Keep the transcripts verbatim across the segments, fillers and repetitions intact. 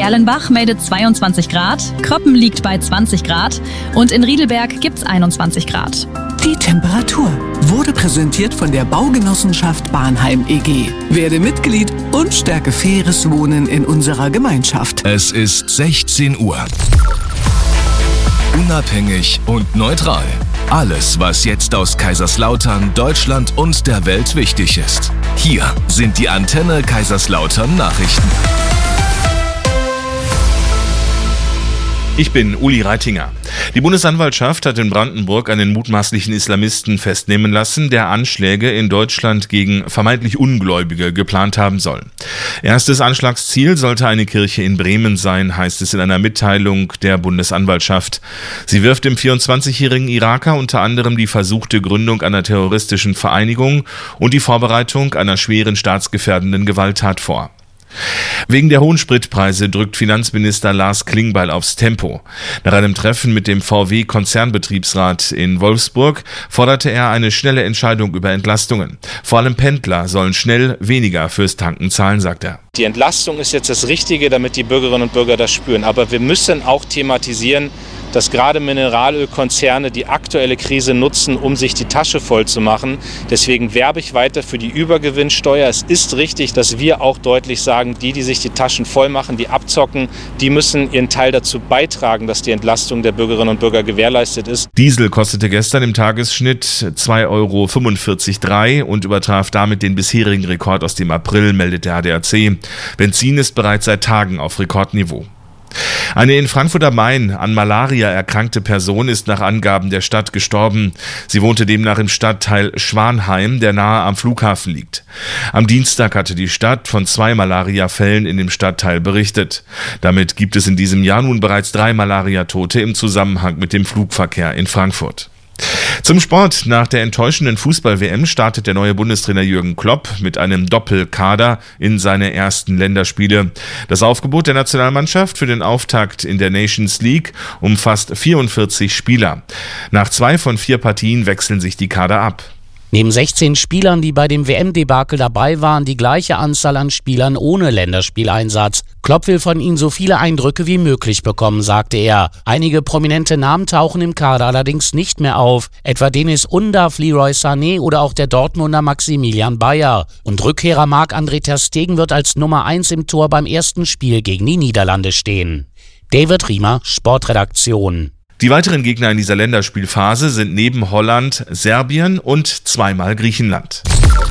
Erlenbach meldet zweiundzwanzig Grad, Kroppen liegt bei zwanzig Grad und in Riedelberg gibt's einundzwanzig Grad. Die Temperatur wurde präsentiert von der Baugenossenschaft Bahnheim E G. Werde Mitglied und stärke faires Wohnen in unserer Gemeinschaft. Es ist sechzehn Uhr. Unabhängig und neutral. Alles, was jetzt aus Kaiserslautern, Deutschland und der Welt wichtig ist. Hier sind die Antenne Kaiserslautern Nachrichten. Ich bin Uli Reitinger. Die Bundesanwaltschaft hat in Brandenburg einen mutmaßlichen Islamisten festnehmen lassen, der Anschläge in Deutschland gegen vermeintlich Ungläubige geplant haben soll. Erstes Anschlagsziel sollte eine Kirche in Bremen sein, heißt es in einer Mitteilung der Bundesanwaltschaft. Sie wirft dem vierundzwanzigjährigen Iraker unter anderem die versuchte Gründung einer terroristischen Vereinigung und die Vorbereitung einer schweren staatsgefährdenden Gewalttat vor. Wegen der hohen Spritpreise drückt Finanzminister Lars Klingbeil aufs Tempo. Nach einem Treffen mit dem V W-Konzernbetriebsrat in Wolfsburg forderte er eine schnelle Entscheidung über Entlastungen. Vor allem Pendler sollen schnell weniger fürs Tanken zahlen, sagt er. Die Entlastung ist jetzt das Richtige, damit die Bürgerinnen und Bürger das spüren. Aber wir müssen auch thematisieren, dass gerade Mineralölkonzerne die aktuelle Krise nutzen, um sich die Tasche voll zu machen. Deswegen werbe ich weiter für die Übergewinnsteuer. Es ist richtig, dass wir auch deutlich sagen, die, die sich die Taschen voll machen, die abzocken, die müssen ihren Teil dazu beitragen, dass die Entlastung der Bürgerinnen und Bürger gewährleistet ist. Diesel kostete gestern im Tagesschnitt zwei Euro fünfundvierzig Komma drei und übertraf damit den bisherigen Rekord aus dem April, meldet der A D A C. Benzin ist bereits seit Tagen auf Rekordniveau. Eine in Frankfurt am Main an Malaria erkrankte Person ist nach Angaben der Stadt gestorben. Sie wohnte demnach im Stadtteil Schwanheim, der nahe am Flughafen liegt. Am Dienstag hatte die Stadt von zwei Malariafällen in dem Stadtteil berichtet. Damit gibt es in diesem Jahr nun bereits drei Malariatote im Zusammenhang mit dem Flugverkehr in Frankfurt. Zum Sport. Nach der enttäuschenden Fußball-W M startet der neue Bundestrainer Jürgen Klopp mit einem Doppelkader in seine ersten Länderspiele. Das Aufgebot der Nationalmannschaft für den Auftakt in der Nations League umfasst vierundvierzig Spieler. Nach zwei von vier Partien wechseln sich die Kader ab. Neben sechzehn Spielern, die bei dem W M-Debakel dabei waren, die gleiche Anzahl an Spielern ohne Länderspieleinsatz. Klopp will von ihnen so viele Eindrücke wie möglich bekommen, sagte er. Einige prominente Namen tauchen im Kader allerdings nicht mehr auf, etwa Denis Undav, Leroy Sané oder auch der Dortmunder Maximilian Bayer. Und Rückkehrer Marc-André ter Stegen wird als Nummer eins im Tor beim ersten Spiel gegen die Niederlande stehen. David Riemer, Sportredaktion. Die weiteren Gegner in dieser Länderspielphase sind neben Holland Serbien und zweimal Griechenland.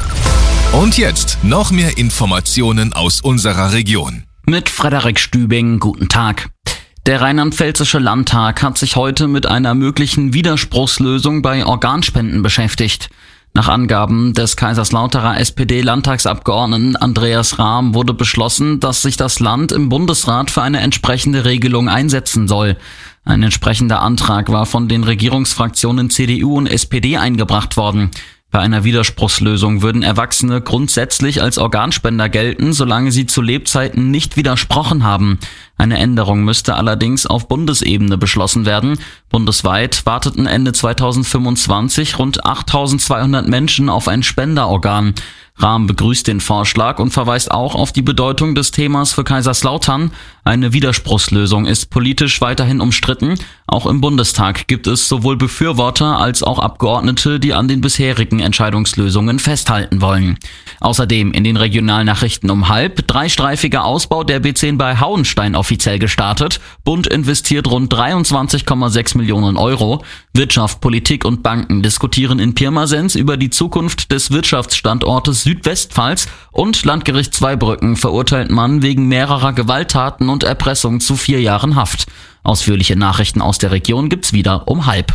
Und jetzt noch mehr Informationen aus unserer Region. Mit Frederik Stübing, guten Tag. Der Rheinland-Pfälzische Landtag hat sich heute mit einer möglichen Widerspruchslösung bei Organspenden beschäftigt. Nach Angaben des Kaiserslauterer S P D-Landtagsabgeordneten Andreas Rahm wurde beschlossen, dass sich das Land im Bundesrat für eine entsprechende Regelung einsetzen soll. Ein entsprechender Antrag war von den Regierungsfraktionen C D U und S P D eingebracht worden. Bei einer Widerspruchslösung würden Erwachsene grundsätzlich als Organspender gelten, solange sie zu Lebzeiten nicht widersprochen haben. Eine Änderung müsste allerdings auf Bundesebene beschlossen werden. Bundesweit warteten Ende zweitausendfünfundzwanzig rund achttausendzweihundert Menschen auf ein Spenderorgan. Rahm begrüßt den Vorschlag und verweist auch auf die Bedeutung des Themas für Kaiserslautern. Eine Widerspruchslösung ist politisch weiterhin umstritten. Auch im Bundestag gibt es sowohl Befürworter als auch Abgeordnete, die an den bisherigen Entscheidungslösungen festhalten wollen. Außerdem in den Regionalnachrichten um halb, dreistreifiger Ausbau der B zehn bei Hauenstein offiziell gestartet. Bund investiert rund dreiundzwanzig Komma sechs Millionen Euro. Wirtschaft, Politik und Banken diskutieren in Pirmasens über die Zukunft des Wirtschaftsstandortes Südwestpfalz und Landgericht Zweibrücken verurteilt Mann wegen mehrerer Gewalttaten und Erpressung zu vier Jahren Haft. Ausführliche Nachrichten aus der Region gibt's wieder um halb.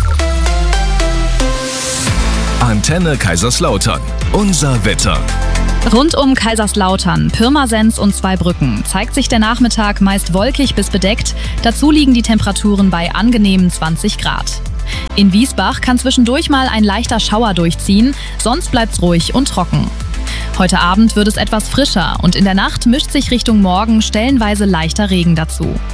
Antenne Kaiserslautern. Unser Wetter. Rund um Kaiserslautern, Pirmasens und Zweibrücken zeigt sich der Nachmittag meist wolkig bis bedeckt. Dazu liegen die Temperaturen bei angenehmen zwanzig Grad. In Wiesbach kann zwischendurch mal ein leichter Schauer durchziehen, sonst bleibt's ruhig und trocken. Heute Abend wird es etwas frischer und in der Nacht mischt sich Richtung Morgen stellenweise leichter Regen dazu.